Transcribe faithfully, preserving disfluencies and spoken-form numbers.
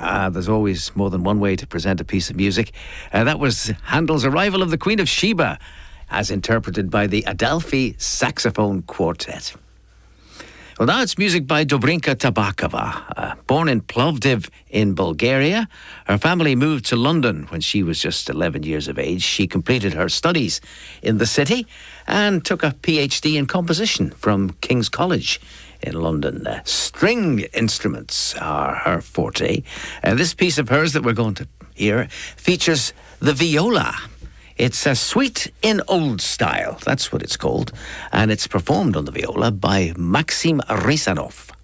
Uh, there's always more than one way to present a piece of music. Uh, that was Handel's Arrival of the Queen of Sheba, as interpreted by the Adelphi Saxophone Quartet. Well, now it's music by Dobrinka Tabakova. Uh, born in Plovdiv in Bulgaria, her family moved to London when she was just eleven years of age. She completed her studies in the city and took a PhD in composition from King's College in London. Uh, string instruments are her forte. Uh, this piece of hers that we're going to hear features the viola. It's a suite in old style, that's what it's called, and it's performed on the viola by Maxim Risanov.